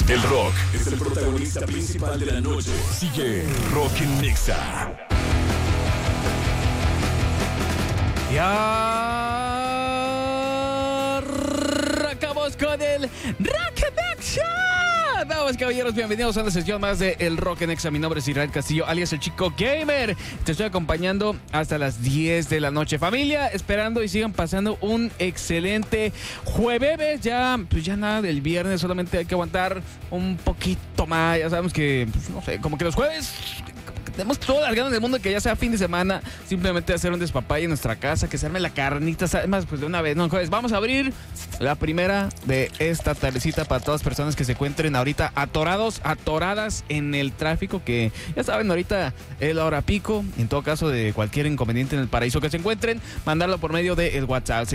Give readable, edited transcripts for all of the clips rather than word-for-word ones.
El rock es el protagonista principal de la noche. Sigue Rock en Nexa. Ya arrancamos con el Rock en Nexa. Damas, caballeros, bienvenidos a una sesión más de El Rock en Nexa. Mi nombre es Israel Castillo, alias El Chico Gamer. Te estoy acompañando hasta las 10 de la noche. Familia, esperando y sigan pasando un excelente jueves. Ya, pues ya nada del viernes, solamente hay que aguantar un poquito más. Ya sabemos que, pues, no sé, como que los jueves... Tenemos todas las ganas del mundo que ya sea fin de semana, simplemente hacer un despapalle en nuestra casa, que se arme la carnita, además pues de una vez, no jueves. Vamos a abrir la primera de esta tardecita para todas las personas que se encuentren ahorita atoradas en el tráfico, que ya saben, ahorita es la hora pico. En todo caso, de cualquier inconveniente en el paraíso que se encuentren, mandarlo por medio del WhatsApp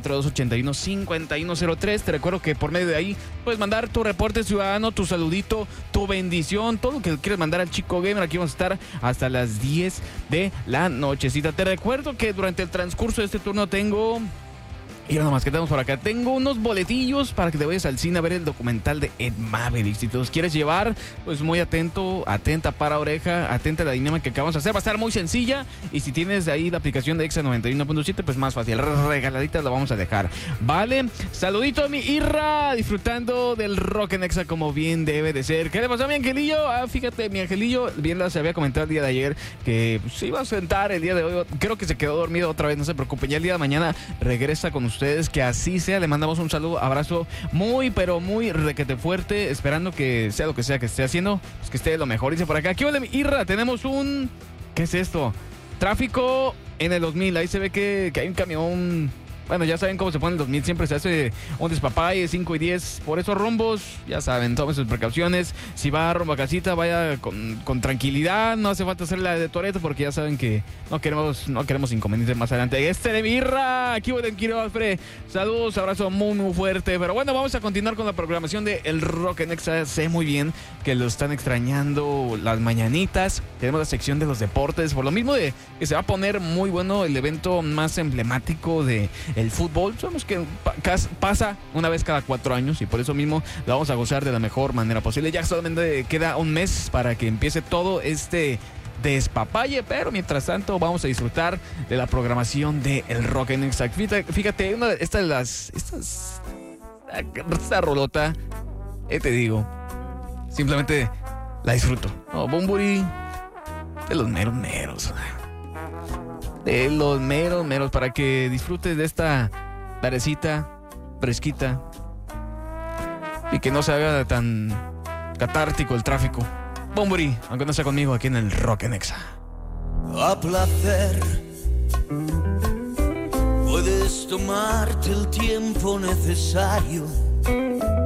664-281-5103. Te recuerdo que por medio de ahí puedes mandar tu reporte ciudadano, tu saludito, tu bendición, todo lo que quieres mandar al Chico Gamer. Aquí vamos a estar hasta las 10 de la nochecita. Te recuerdo que durante el transcurso de este turno tengo... Y nada más que tenemos por acá. Tengo unos boletillos para que te vayas al cine a ver el documental de Ed Maverick. Si te los quieres llevar, pues muy atento, atenta para oreja, atenta a la dinámica que acabamos de hacer. Va a estar muy sencilla. Y si tienes ahí la aplicación de Exa 91.7, pues más fácil. Regaladitas la vamos a dejar. Vale. Saludito a mi Irra, disfrutando del rock en Exa como bien debe de ser. ¿Qué le pasó a mi angelillo? Fíjate, mi angelillo, bien se había comentado el día de ayer que se iba a sentar el día de hoy. Creo que se quedó dormido otra vez, no se preocupe. Ya el día de mañana regresa con ustedes, que así sea. Le mandamos un saludo, abrazo muy, pero muy requete fuerte, esperando que sea lo que sea que esté haciendo, pues que esté lo mejor. Dice por acá, aquí vale mi Irra, tenemos un... ¿Qué es esto? Tráfico en el 2000, ahí se ve que hay un camión... Bueno, ya saben cómo se pone el 2000, siempre se hace un despapalle, 5 y 10 por esos rumbos, ya saben, tomen sus precauciones. Si va rumbo a casita, vaya con tranquilidad, no hace falta hacer la de Toretto, porque ya saben que no queremos inconvenientes más adelante. De Birra, aquí voy de Alfred, saludos, abrazo muy, muy fuerte. Pero bueno, vamos a continuar con la programación de El Rock en Nexa. Sé muy bien que lo están extrañando las mañanitas. Tenemos la sección de los deportes, por lo mismo de que se va a poner muy bueno el evento más emblemático de el fútbol. Sabemos que pasa una vez cada 4 años y por eso mismo la vamos a gozar de la mejor manera posible. Ya solamente queda un mes para que empiece todo este despapalle, pero mientras tanto vamos a disfrutar de la programación de El Rock en Nexa. Fíjate, esta rolota, te digo, simplemente la disfruto. Bumburi, de los meros. De los meros, para que disfrutes de esta tardecita fresquita y que no se haga tan catártico el tráfico. Bumburi, aunque no sea conmigo, aquí en el Rock en Nexa. A placer, puedes tomarte el tiempo necesario